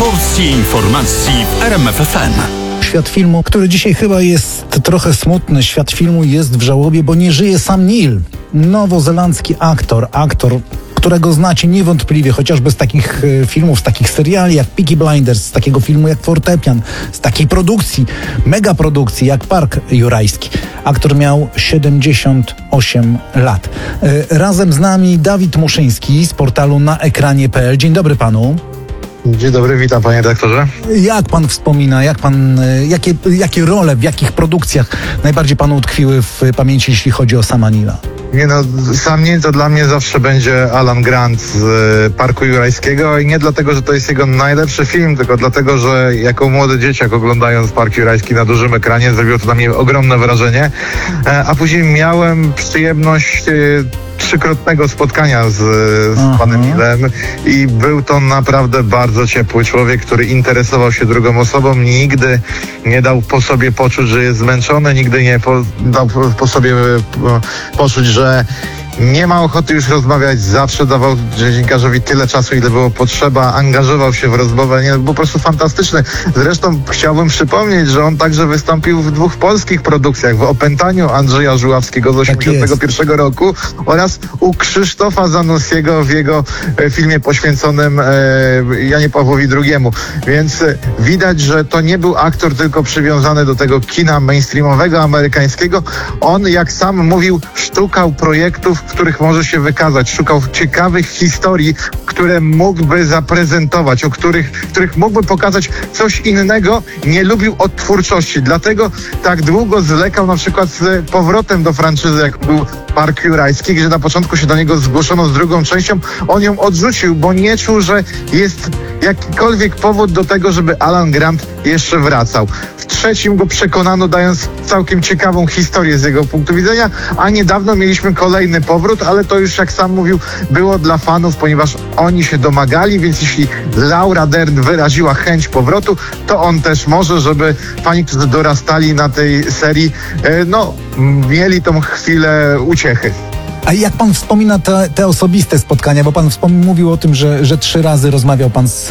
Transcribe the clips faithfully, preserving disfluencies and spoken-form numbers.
porcje informacji w R M F F M. Świat filmu, który dzisiaj chyba jest trochę smutny. Świat filmu jest w żałobie, bo nie żyje Sam Neill. Nowozelandzki aktor, aktor, którego znacie niewątpliwie chociażby z takich e, filmów, z takich seriali jak Peaky Blinders, z takiego filmu jak Fortepian, z takiej produkcji, mega produkcji jak Park Jurajski. Aktor miał siedemdziesiąt osiem lat. E, razem z nami Dawid Muszyński z portalu na ekranie kropka p l. Dzień dobry panu. Dzień dobry, witam panie redaktorze. Jak pan wspomina, jak pan, jakie, jakie role, w jakich produkcjach najbardziej panu utkwiły w pamięci, jeśli chodzi o Sama Neilla? Nie no, Sam Neill to dla mnie zawsze będzie Alan Grant z y, Parku Jurajskiego i nie dlatego, że to jest jego najlepszy film, tylko dlatego, że jako młody dzieciak oglądając Park Jurajski na dużym ekranie zrobiło to na mnie ogromne wrażenie, e, a później miałem przyjemność y, trzykrotnego spotkania z, z panem Neillem i był to naprawdę bardzo ciepły człowiek, który interesował się drugą osobą, nigdy nie dał po sobie poczuć, że jest zmęczony, nigdy nie po, dał po, po sobie po, poczuć, że nie ma ochoty już rozmawiać, zawsze dawał dziennikarzowi tyle czasu, ile było potrzeba, angażował się w rozmowę, nie, po prostu fantastyczny. Zresztą chciałbym przypomnieć, że on także wystąpił w dwóch polskich produkcjach, w Opętaniu Andrzeja Żuławskiego z osiemdziesiątego pierwszego roku oraz u Krzysztofa Zanussiego w jego e, filmie poświęconym e, Janie Pawłowi drugiemu. Więc e, widać, że to nie był aktor tylko przywiązany do tego kina mainstreamowego, amerykańskiego. On, jak sam mówił, szukał projektów, w których może się wykazać. Szukał ciekawych historii, które mógłby zaprezentować, o których, których mógłby pokazać coś innego. Nie lubił odtwórczości. Dlatego tak długo zwlekał na przykład z powrotem do franczyzy, jak był Park Jurajski, gdzie na początku się do niego zgłoszono z drugą częścią. On ją odrzucił, bo nie czuł, że jest jakikolwiek powód do tego, żeby Alan Grant jeszcze wracał. W trzecim go przekonano, dając całkiem ciekawą historię z jego punktu widzenia, a niedawno mieliśmy kolejny powrót, ale to już, jak sam mówił, było dla fanów, ponieważ oni się domagali, więc jeśli Laura Dern wyraziła chęć powrotu, to on też może, żeby fani, którzy dorastali na tej serii, no, mieli tą chwilę uciechy. A jak pan wspomina te, te osobiste spotkania, bo pan wspom- mówił o tym, że, że trzy razy rozmawiał pan z,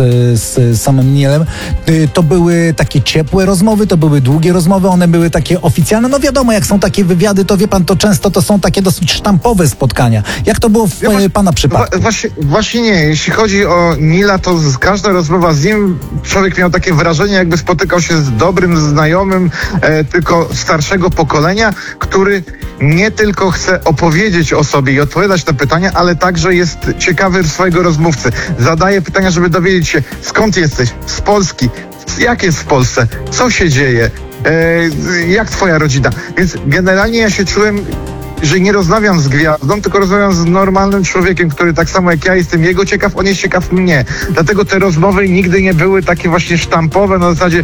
z samym Neillem, to były takie ciepłe rozmowy, to były długie rozmowy, one były takie oficjalne. No wiadomo, jak są takie wywiady, to wie pan, to często to są takie dosyć sztampowe spotkania. Jak to było w ja właśnie, pana przypadku? Właśnie, właśnie nie. Jeśli chodzi o Neilla, to z, każda rozmowa z nim człowiek miał takie wrażenie, jakby spotykał się z dobrym znajomym, e, tylko starszego pokolenia, który nie tylko chce opowiedzieć o sobie i odpowiadać na pytania, ale także jest ciekawy swojego rozmówcy. Zadaje pytania, żeby dowiedzieć się, skąd jesteś, z Polski, jak jest w Polsce, co się dzieje, e, jak twoja rodzina. Więc generalnie ja się czułem, że nie rozmawiam z gwiazdą, tylko rozmawiam z normalnym człowiekiem, który tak samo jak ja jestem jego ciekaw, on jest ciekaw mnie. Dlatego te rozmowy nigdy nie były takie właśnie sztampowe, na zasadzie